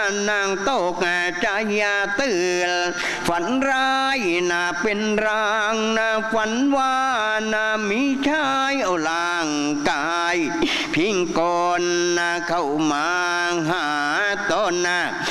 นางตกใจยาตื่นฝันร้ายน่าเป็นร่างน่าฝันว่าน่ามีชายเอาร่างกายพิงก่อนน่าเข้ามาหาตน